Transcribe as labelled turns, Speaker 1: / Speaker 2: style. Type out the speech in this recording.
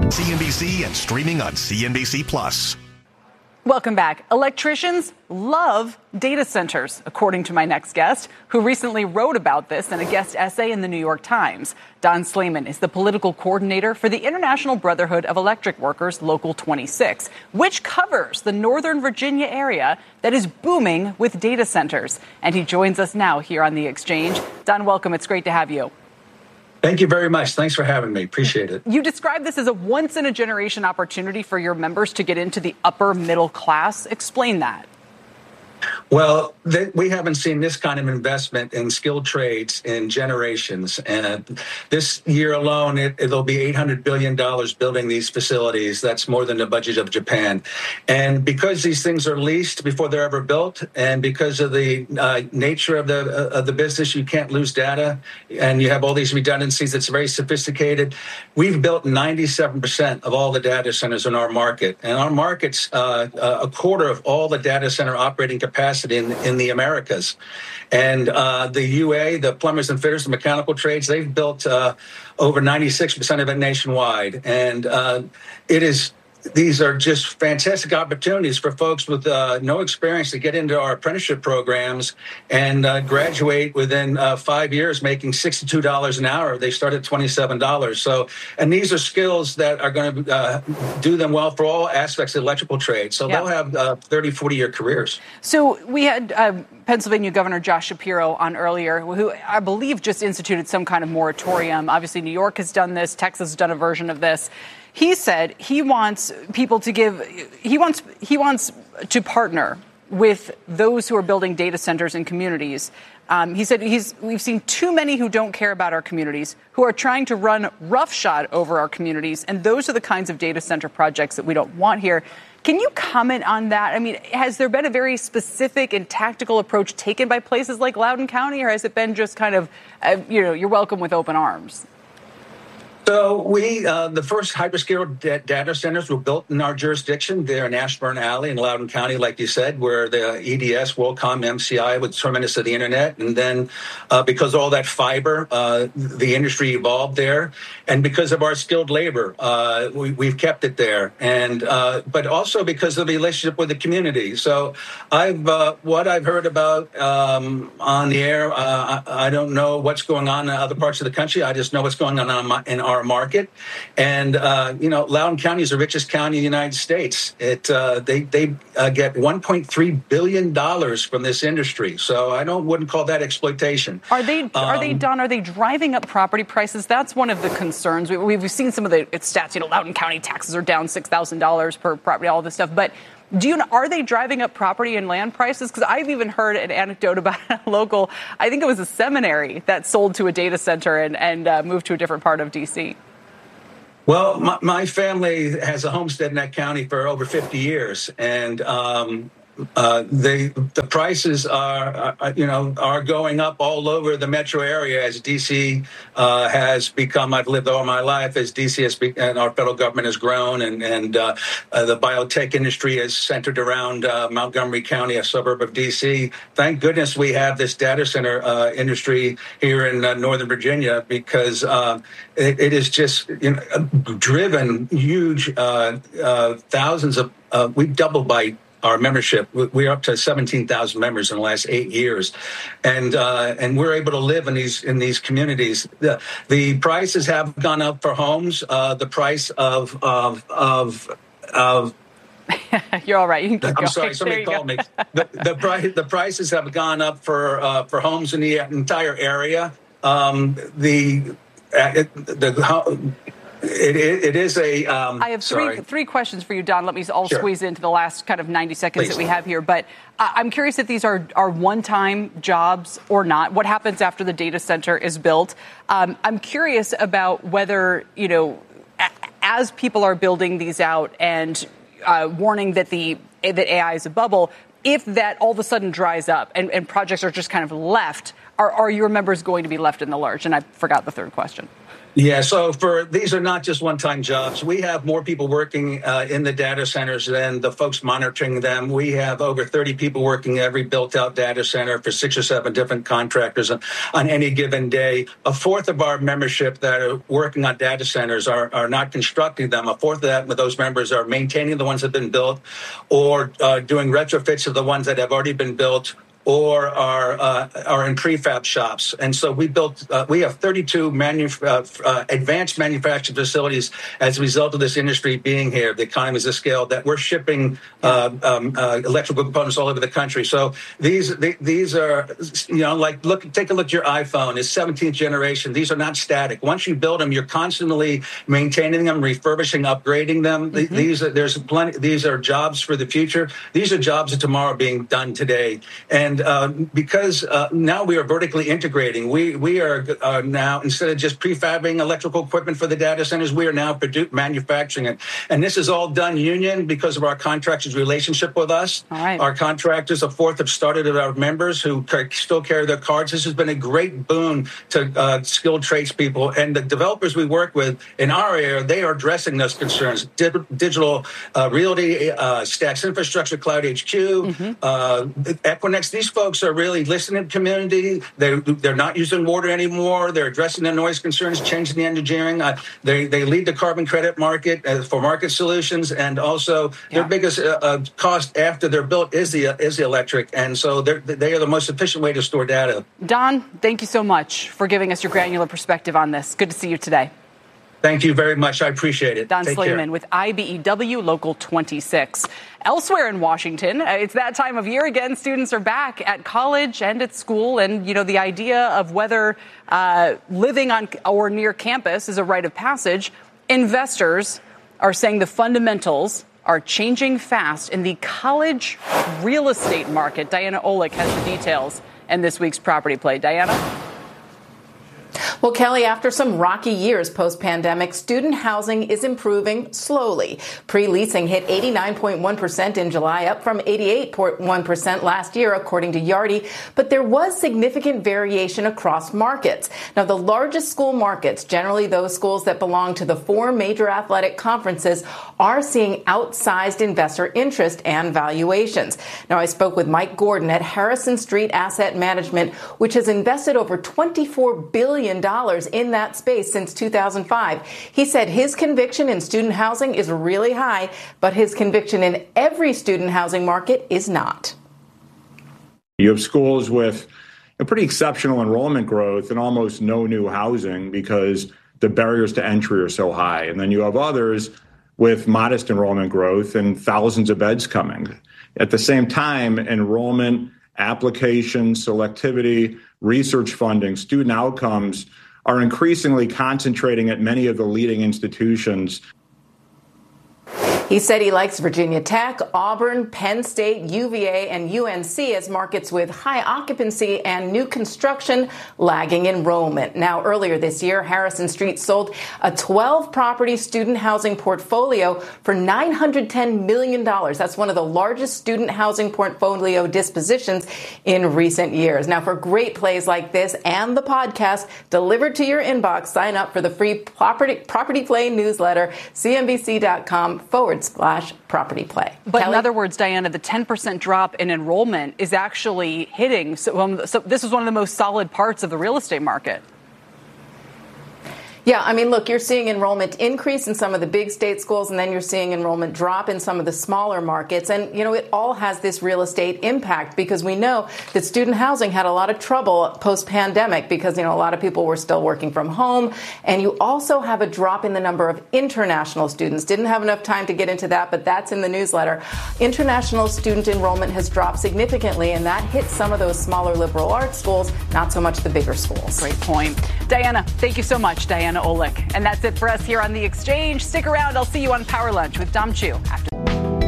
Speaker 1: CNBC and streaming on CNBC Plus.
Speaker 2: Welcome back. Electricians love data centers, according to my next guest, who recently wrote about this in a guest essay in the New York Times. Don Slayman is the political coordinator for the International Brotherhood of Electric Workers, Local 26, which covers the Northern Virginia area that is booming with data centers. And he joins us now here on The Exchange. Don, welcome. It's great to have you.
Speaker 3: Thank you very much. Thanks for having me. Appreciate it.
Speaker 2: You describe this as a once-in-a-generation opportunity for your members to get into the upper middle class. Explain that.
Speaker 3: Well, we haven't seen this kind of investment in skilled trades in generations. And this year alone, it'll be $800 billion building these facilities. That's more than the budget of Japan. And because these things are leased before they're ever built, and because of the nature of the business, you can't lose data, and you have all these redundancies. It's very sophisticated. We've built 97% of all the data centers in our market. And our market's a quarter of all the data center operating capacity in the Americas. And the UA, the plumbers and fitters, the mechanical trades, they've built over 96% of it nationwide. And these are just fantastic opportunities for folks with no experience to get into our apprenticeship programs and graduate within 5 years making $62 an hour. They start at $27. So, and these are skills that are going to do them well for all aspects of the electrical trade. So they'll have 30, 40-year careers.
Speaker 2: So we had Pennsylvania Governor Josh Shapiro on earlier, who I believe just instituted some kind of moratorium. Obviously, New York has done this. Texas has done a version of this. He said he wants people to he wants to partner with those who are building data centers in communities. He said we've seen too many who don't care about our communities, who are trying to run roughshod over our communities. And those are the kinds of data center projects that we don't want here. Can you comment on that? I mean, has there been a very specific and tactical approach taken by places like Loudoun County, or has it been just kind of, you're welcome with open arms?
Speaker 3: So the first hyperscale data centers were built in our jurisdiction there in Ashburn Alley in Loudoun County, like you said, where the EDS, WorldCom, MCI was terminus of the internet. And then because of all that fiber, the industry evolved there. And because of our skilled labor, we've kept it there. And but also because of the relationship with the community. So what I've heard about on the air, I don't know what's going on in other parts of the country. I just know what's going on in our market. And Loudoun County is the richest county in the United States. They get $1.3 billion from this industry. So I wouldn't call that exploitation.
Speaker 2: Are they driving up property prices? That's one of the concerns. We've seen some of the stats. Loudoun County taxes are down $6,000 per property, all this stuff. But are they driving up property and land prices? Because I've even heard an anecdote about a local, I think it was a seminary that sold to a data center and moved to a different part of D.C.
Speaker 3: Well, my family has a homestead in that county for over 50 years, and the prices are going up all over the metro area as DC has become. I've lived all my life as DC and our federal government has grown, and the biotech industry is centered around Montgomery County, a suburb of DC. Thank goodness we have this data center industry here in Northern Virginia, because it is just driven huge thousands of. We've doubled by our membership. We're up to 17,000 members in the last 8 years, and we're able to live in these communities. The prices have gone up for homes. The price of
Speaker 2: You're all right. You can keep
Speaker 3: I'm
Speaker 2: going.
Speaker 3: sorry, somebody called me. The prices have gone up for homes in the entire area. It is a.
Speaker 2: I have three questions for you, Don. Let me squeeze into the last kind of 90 seconds that we have here. But I'm curious if these are one-time jobs or not. What happens after the data center is built? I'm curious about whether, as people are building these out and warning that AI is a bubble, if that all of a sudden dries up and projects are just kind of left, are your members going to be left in the lurch? And I forgot the third question.
Speaker 3: Yeah, so these are not just one-time jobs. We have more people working in the data centers than the folks monitoring them. We have over 30 people working every built-out data center for 6 or 7 different contractors on any given day. A fourth of our membership that are working on data centers are not constructing them. A fourth of those members are maintaining the ones that have been built or doing retrofits of the ones that have already been built, or are in prefab shops. And so we have 32 advanced manufacturing facilities as a result of this industry being here, the economies of scale, that we're shipping electrical components all over the country. So these are, take a look at your iPhone. It's 17th generation. These are not static. Once you build them, you're constantly maintaining them, refurbishing, upgrading them. Mm-hmm. These are jobs for the future. These are jobs of tomorrow being done today. And because now we are vertically integrating, we are now, instead of just prefabbing electrical equipment for the data centers, we are now manufacturing it. And this is all done union because of our contractors' relationship with us.
Speaker 2: All right.
Speaker 3: Our contractors, a fourth, have started at our members who still carry their cards. This has been a great boon to skilled tradespeople. And the developers we work with in our area, they are addressing those concerns. Digital Realty, Stacks Infrastructure, Cloud HQ, Equinix. These folks are really listening to community. They're not using water anymore. They're addressing the noise concerns, changing the engineering. They lead the carbon credit market for market solutions, and also their biggest cost after they're built is the electric, and so they are the most efficient way to store data.
Speaker 2: Don, thank you so much for giving us your granular perspective on this. Good to see you today.
Speaker 3: Thank you very much. I appreciate it.
Speaker 2: Don Slayman with IBEW Local 26. Elsewhere in Washington, it's that time of year again. Students are back at college and at school. And, the idea of whether living on or near campus is a rite of passage. Investors are saying the fundamentals are changing fast in the college real estate market. Diana Olick has the details in this week's Property Play. Diana?
Speaker 4: Well, Kelly, after some rocky years post-pandemic, student housing is improving slowly. Pre-leasing hit 89.1% in July, up from 88.1% last year, according to Yardi. But there was significant variation across markets. Now, the largest school markets, generally those schools that belong to the 4 major athletic conferences, are seeing outsized investor interest and valuations. Now, I spoke with Mike Gordon at Harrison Street Asset Management, which has invested over $24 billion in that space since 2005. He said his conviction in student housing is really high, but his conviction in every student housing market is not.
Speaker 5: You have schools with a pretty exceptional enrollment growth and almost no new housing because the barriers to entry are so high. And then you have others with modest enrollment growth and thousands of beds coming. At the same time, enrollment, application, selectivity, research funding, student outcomes are increasingly concentrating at many of the leading institutions.
Speaker 4: He said he likes Virginia Tech, Auburn, Penn State, UVA, and UNC as markets with high occupancy and new construction lagging enrollment. Now, earlier this year, Harrison Street sold a 12-property student housing portfolio for $910 million. That's one of the largest student housing portfolio dispositions in recent years. Now, for great plays like this and the podcast delivered to your inbox, sign up for the free Property Play newsletter, cnbc.com/Property Play.
Speaker 2: But
Speaker 4: Kelly?
Speaker 2: in other words, Diana, the 10% drop in enrollment is actually hitting. So this is one of the most solid parts of the real estate market.
Speaker 4: Yeah, I mean, look, you're seeing enrollment increase in some of the big state schools, and then you're seeing enrollment drop in some of the smaller markets. And, it all has this real estate impact because we know that student housing had a lot of trouble post-pandemic because, a lot of people were still working from home. And you also have a drop in the number of international students. Didn't have enough time to get into that, but that's in the newsletter. International student enrollment has dropped significantly, and that hits some of those smaller liberal arts schools, not so much the bigger schools.
Speaker 2: Great point. Diana, thank you so much, Diana Olick. And that's it for us here on The Exchange. Stick around. I'll see you on Power Lunch with Dom Chu after